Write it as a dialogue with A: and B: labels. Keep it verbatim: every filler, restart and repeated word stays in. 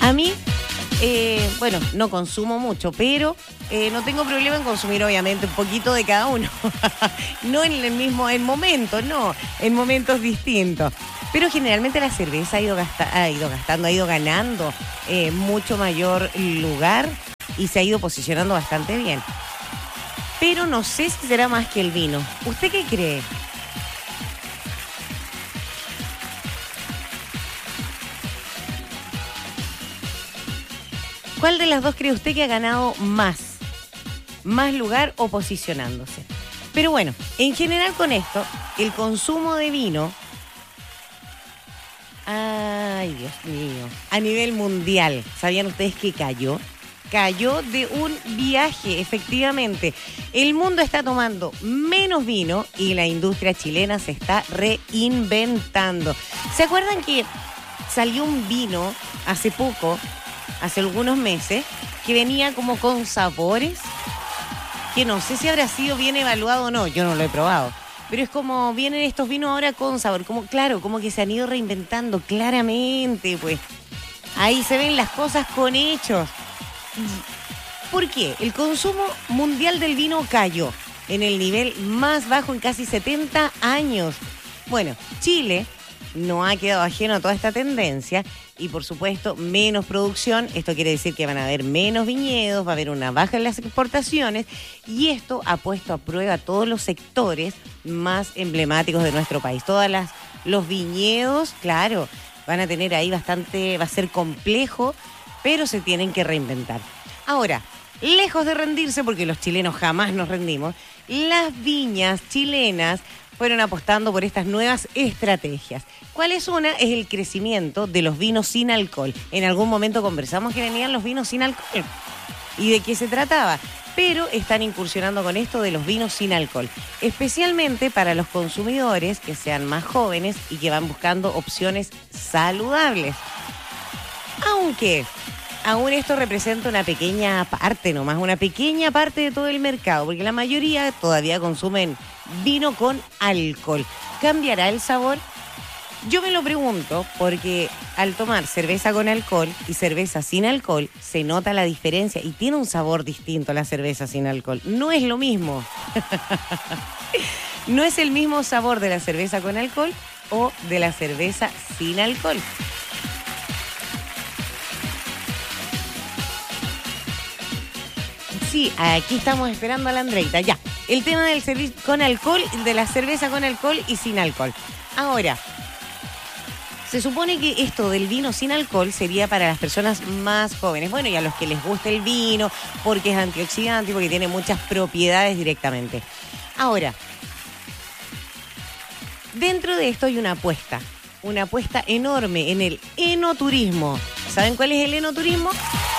A: A mí, eh, bueno, no consumo mucho, pero eh, no tengo problema en consumir, obviamente, un poquito de cada uno. No en el mismo en momentos, no, en momentos distintos. Pero generalmente la cerveza ha ido, gasta- ha ido gastando, ha ido ganando eh, mucho mayor lugar y se ha ido posicionando bastante bien. Pero no sé si será más que el vino. ¿Usted qué cree? ¿Cuál de las dos cree usted que ha ganado más? Más lugar o posicionándose. Pero bueno, en general con esto, el consumo de vino, ay Dios mío, a nivel mundial, ¿sabían ustedes que cayó? Cayó de un viaje, efectivamente. El mundo está tomando menos vino y la industria chilena se está reinventando. ¿Se acuerdan que salió un vino hace poco, hace algunos meses, que venía como con sabores? Que no sé si habrá sido bien evaluado o no, yo no lo he probado. Pero es como vienen estos vinos ahora con sabor, como claro, como que se han ido reinventando claramente, pues. Ahí se ven las cosas con hechos. ¿Por qué? El consumo mundial del vino cayó en el nivel más bajo en casi setenta años. Bueno, Chile no ha quedado ajeno a toda esta tendencia y, por supuesto, menos producción. Esto quiere decir que van a haber menos viñedos, va a haber una baja en las exportaciones y esto ha puesto a prueba todos los sectores más emblemáticos de nuestro país. Todas las los viñedos, claro, van a tener ahí bastante, va a ser complejo, pero se tienen que reinventar. Ahora, lejos de rendirse, porque los chilenos jamás nos rendimos, las viñas chilenas fueron apostando por estas nuevas estrategias. ¿Cuál es una? Es el crecimiento de los vinos sin alcohol. En algún momento conversamos que venían los vinos sin alcohol. ¿Y de qué se trataba? Pero están incursionando con esto de los vinos sin alcohol, especialmente para los consumidores que sean más jóvenes y que van buscando opciones saludables. Aunque aún esto representa una pequeña parte nomás, una pequeña parte de todo el mercado, porque la mayoría todavía consumen vino con alcohol. ¿Cambiará el sabor? Yo me lo pregunto porque al tomar cerveza con alcohol y cerveza sin alcohol se nota la diferencia y tiene un sabor distinto la cerveza sin alcohol. No es lo mismo. No es el mismo sabor de la cerveza con alcohol o de la cerveza sin alcohol. Sí, aquí estamos esperando a la Andreita. Ya, el tema del servicio con alcohol, de la cerveza con alcohol y sin alcohol. Ahora, se supone que esto del vino sin alcohol sería para las personas más jóvenes. Bueno, y a los que les gusta el vino, porque es antioxidante y porque tiene muchas propiedades directamente. Ahora, dentro de esto hay una apuesta. Una apuesta enorme en el enoturismo. ¿Saben cuál es el enoturismo?